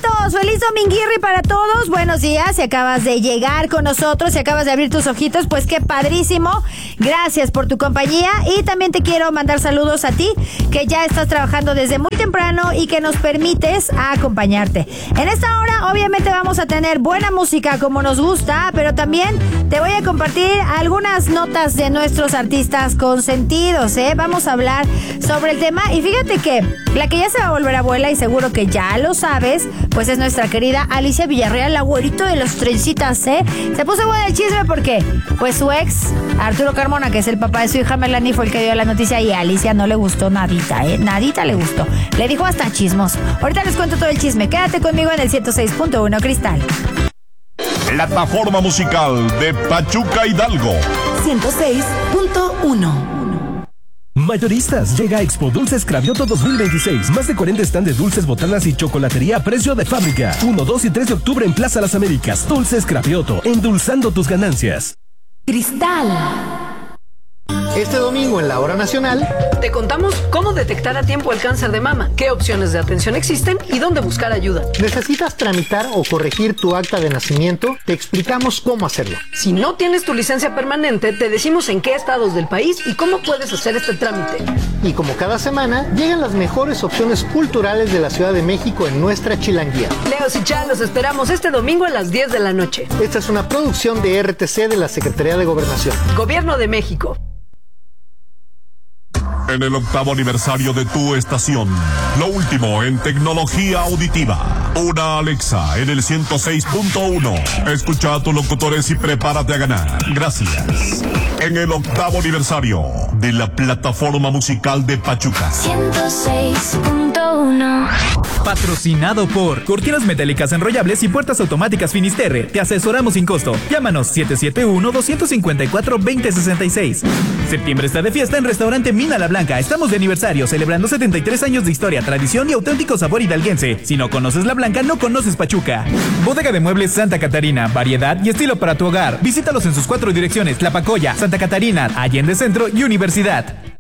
Vientos, feliz dominguirri para todos. Buenos días, si acabas de llegar con nosotros, si acabas de abrir tus ojitos, pues qué padrísimo. Gracias por tu compañía y también te quiero mandar saludos a ti, que ya estás trabajando desde muy temprano y que nos permites acompañarte. En esta hora, obviamente, vamos a tener buena música como nos gusta, pero también te voy a compartir algunas notas de nuestros artistas consentidos, ¿eh? Vamos a hablar sobre el tema y fíjate que la que ya se va a volver abuela y seguro que ya lo sabes, pues es nuestra querida Alicia Villarreal, la güerito de los trencitas, ¿eh? Se puso bueno el chisme porque, pues su ex, Arturo Carmona, que es el papá de su hija Melanie, fue el que dio la noticia y a Alicia no le gustó nadita, ¿eh? Nadita le gustó. Le dijo hasta chismos. Ahorita les cuento todo el chisme. Quédate conmigo en el 106.1 Cristal. Plataforma musical de Pachuca Hidalgo. 106.1. Mayoristas, llega a Expo Dulces Cravioto 2026. Más de 40 stand de dulces, botanas y chocolatería a precio de fábrica. 1, 2 y 3 de octubre en Plaza Las Américas. Dulces Cravioto, endulzando tus ganancias. Cristal. Este domingo en la Hora Nacional te contamos cómo detectar a tiempo el cáncer de mama, qué opciones de atención existen y dónde buscar ayuda. ¿Necesitas tramitar o corregir tu acta de nacimiento? Te explicamos cómo hacerlo. Si no tienes tu licencia permanente, te decimos en qué estados del país y cómo puedes hacer este trámite. Y como cada semana, llegan las mejores opciones culturales de la Ciudad de México en nuestra Chilanguía. Leos y Chá, los esperamos este domingo a las 10 de la noche. Esta es una producción de RTC de la Secretaría de Gobernación. Gobierno de México. En el 8º aniversario de tu estación, lo último en tecnología auditiva. Una Alexa en el 106.1. Escucha a tus locutores y prepárate a ganar. Gracias. En el 8º aniversario de la plataforma musical de Pachuca. 106.1. Patrocinado por Cortinas Metálicas Enrollables y Puertas Automáticas Finisterre. Te asesoramos sin costo. Llámanos 771-254-2066. Septiembre está de fiesta en Restaurante Mina La Blanca. Estamos de aniversario, celebrando 73 años de historia, tradición y auténtico sabor hidalguense. Si no conoces La Blanca, no conoces Pachuca. Bodega de Muebles Santa Catarina. Variedad y estilo para tu hogar. Visítalos en sus 4 direcciones: Tlapacoya, Santa Catarina, Allende Centro y Universidad.